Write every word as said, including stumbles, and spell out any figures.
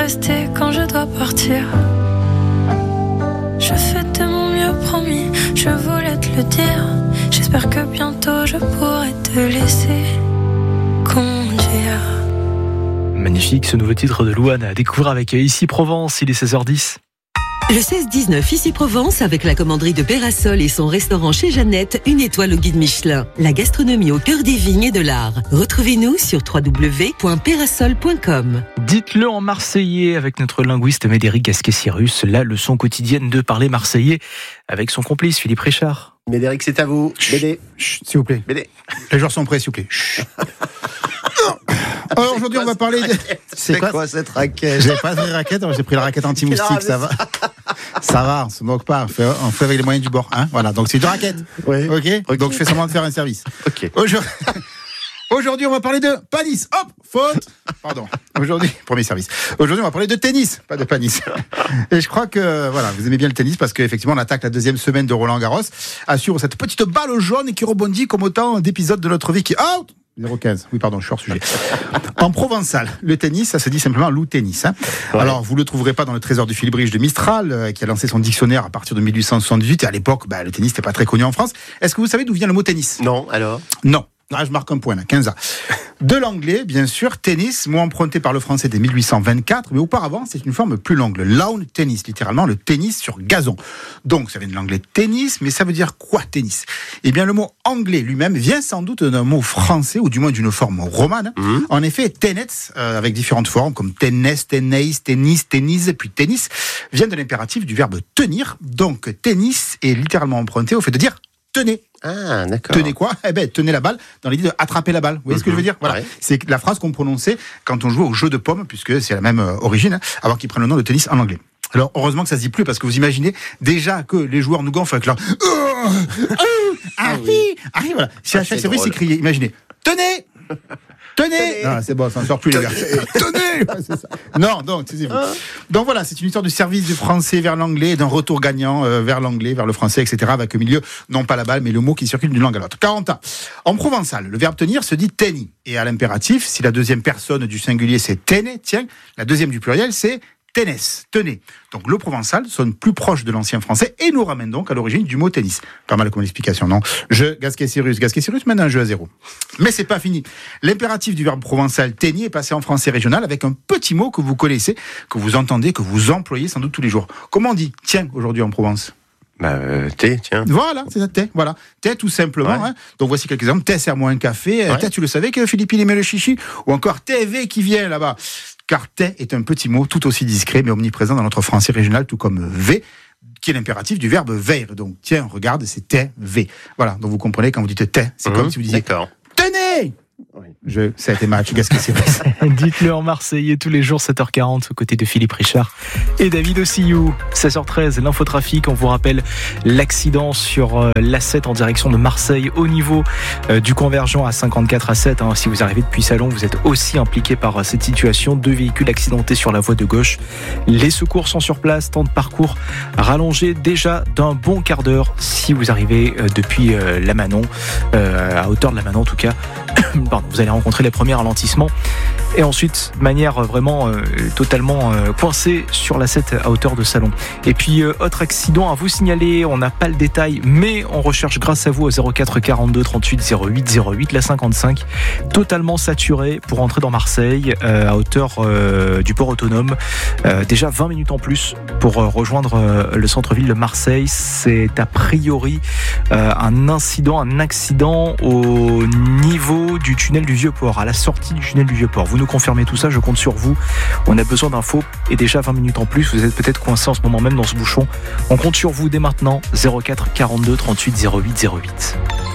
rester quand je dois partir. Je fais de mon mieux, promis, je voulais te le dire. J'espère que bientôt je pourrai te laisser conduire. Magnifique ce nouveau titre de Louane à découvrir avec Ici Provence, il est seize heures dix. Le seize dix-neuf Ici Provence avec la commanderie de Pérasol et son restaurant chez Jeannette, une étoile au guide Michelin. La gastronomie au cœur des vignes et de l'art. Retrouvez-nous sur w w w point pérasol point com. Dites-le en marseillais avec notre linguiste Médéric Gasquet-Cyrus, la leçon quotidienne de parler marseillais avec son complice Philippe Richard. Médéric, c'est à vous. Bédé. Chut, s'il vous plaît. Bédé. Les joueurs sont prêts, s'il vous plaît. Chut. Alors aujourd'hui, on va parler de... C'est, c'est quoi, quoi cette raquette? J'ai pas de vraie raquette, j'ai pris la raquette anti-moustique, ça va. Ça va, on se moque pas, on fait, on fait avec les moyens du bord. Hein, voilà, donc c'est une raquette. Oui. Okay ok. Donc je fais semblant de faire un service. Ok. Aujourd'hui, Aujourd'hui on va parler de panis. Hop, faute. Pardon. Aujourd'hui, premier service. Aujourd'hui, on va parler de tennis, pas de panis. Et je crois que voilà, vous aimez bien le tennis parce qu'effectivement, on attaque la deuxième semaine de Roland-Garros. Assure cette petite balle jaune qui rebondit comme autant d'épisodes de notre vie qui out. zéro quinze. Oui, pardon, je suis hors sujet. En provençal, le tennis, ça se dit simplement loup tennis. Hein. Ouais. Alors, vous le trouverez pas dans le trésor du Filibrige de Mistral, euh, qui a lancé son dictionnaire à partir de mille huit cent soixante-dix-huit. Et à l'époque, bah, le tennis n'était pas très connu en France. Est-ce que vous savez d'où vient le mot tennis? Non, alors? Non. Ah, je marque un point là, quinze ans. De l'anglais, bien sûr, tennis, mot emprunté par le français dès mille huit cent vingt-quatre, mais auparavant, c'est une forme plus longue, le lawn tennis, littéralement le tennis sur gazon. Donc, ça vient de l'anglais tennis, mais ça veut dire quoi tennis? Eh bien, le mot anglais lui-même vient sans doute d'un mot français, ou du moins d'une forme romane. Mmh. En effet, tennis, euh, avec différentes formes, comme tennis, tennis, tennis, tennis, puis tennis, vient de l'impératif du verbe tenir. Donc, tennis est littéralement emprunté au fait de dire tenez. Ah, d'accord. Tenez quoi? Eh ben, tenez la balle dans l'idée de attraper la balle. Vous voyez mmh, ce que je veux dire? Voilà. Ouais. C'est la phrase qu'on prononçait quand on jouait au jeu de pommes, puisque c'est la même euh, origine, hein, avant qu'il prenne le nom de tennis en anglais. Alors, heureusement que ça se dit plus, parce que vous imaginez déjà que les joueurs nous gonflent avec leur oh, oh, ah oui, ah oui, voilà. Si à chaque service c'est crié, imaginez, tenez! Tenez! Non, c'est bon, ça ne sort plus, les gars. Tenez! Ouais, c'est ça. Non, donc, c'est vous. Donc voilà, c'est une histoire de service du français vers l'anglais, d'un retour gagnant euh, vers l'anglais, vers le français, et cetera, avec au milieu, non pas la balle, mais le mot qui circule d'une langue à l'autre. quarante ans. En provençal, le verbe tenir se dit teni. Et à l'impératif, si la deuxième personne du singulier c'est tene, tiens, la deuxième du pluriel c'est tennis, tenez. Donc le provençal sonne plus proche de l'ancien français et nous ramène donc à l'origine du mot tennis. Pas mal comme explication, non? Je, Gasquet-Cyrus, Gasquet-Cyrus mène un jeu à zéro. Mais c'est pas fini. L'impératif du verbe provençal tenir est passé en français régional avec un petit mot que vous connaissez, que vous entendez, que vous employez sans doute tous les jours. Comment on dit tiens aujourd'hui en Provence? Bah, euh, thé, tiens. Voilà, c'est ça, thé, voilà. Thé, tout simplement. Ouais. Hein. Donc, voici quelques exemples. Thé, serre-moi un café. Ouais. Thé, tu le savais que Philippe, il aimait le chichi? Ou encore T V qui vient là-bas. Car thé est un petit mot tout aussi discret, mais omniprésent dans notre français régional, tout comme V, qui est l'impératif du verbe veire. Donc, tiens, regarde, c'est thé, V. Voilà. Donc, vous comprenez, quand vous dites thé, c'est mmh, comme si vous disiez d'accord. Tenez! Oui. Je, ça a été match, Gasquet-Cyrus. Dites-le en marseillais tous les jours, sept heures quarante, aux côtés de Philippe Richard et David Ossillou. seize heures treize, l'infotrafic. On vous rappelle l'accident sur l'A sept en direction de Marseille au niveau du convergent à cinquante-quatre A sept. Hein. Si vous arrivez depuis Salon, vous êtes aussi impliqué par cette situation. Deux véhicules accidentés sur la voie de gauche. Les secours sont sur place. Temps de parcours rallongé déjà d'un bon quart d'heure si vous arrivez depuis la Manon, euh, à hauteur de la Manon en tout cas. Pardon, vous allez rencontrer les premiers ralentissements et ensuite de manière vraiment euh, totalement euh, coincée sur l'A sept à hauteur de Salon. Et puis euh, autre accident à vous signaler, on n'a pas le détail mais on recherche grâce à vous au zéro quatre quarante-deux trente-huit zéro huit zéro huit, la cinquante-cinq totalement saturée pour entrer dans Marseille euh, à hauteur euh, du port autonome, euh, déjà vingt minutes en plus pour euh, rejoindre euh, le centre-ville de Marseille. C'est a priori euh, un incident, un accident au niveau du tunnel du Vieux-Port, à la sortie du tunnel du Vieux-Port. Vous nous confirmez tout ça, je compte sur vous. On a besoin d'infos et déjà vingt minutes en plus, vous êtes peut-être coincé en ce moment même dans ce bouchon. On compte sur vous dès maintenant, zéro quatre quarante-deux trente-huit zéro huit zéro huit.